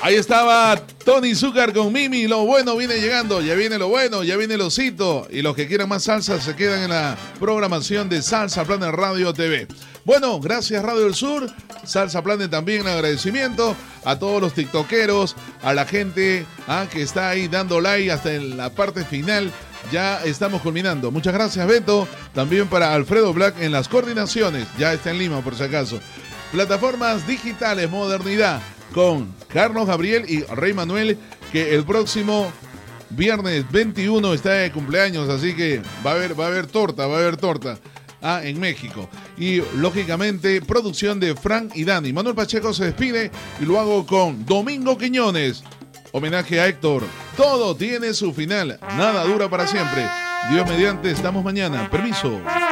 Ahí estaba Tony Zúcar con Mimi. Lo bueno viene llegando. Ya viene lo bueno, ya viene el osito. Y los que quieran más salsa se quedan en la programación de Salsa Planet Radio TV. Bueno, gracias Radio del Sur. Salsa Planet también, agradecimiento a todos los tiktokeros, a la gente que está ahí dando like hasta en la parte final. Ya estamos culminando. Muchas gracias, Beto. También para Alfredo Black en las coordinaciones. Ya está en Lima, por si acaso. Plataformas digitales, modernidad, con Carlos Gabriel y Rey Manuel, que el próximo viernes 21 está de cumpleaños, así que va a haber torta en México. Y lógicamente producción de Frank y Dani. Manuel Pacheco se despide y lo hago con Domingo Quiñones. Homenaje a Héctor. Todo tiene su final, nada dura para siempre. Dios mediante, estamos mañana. Permiso.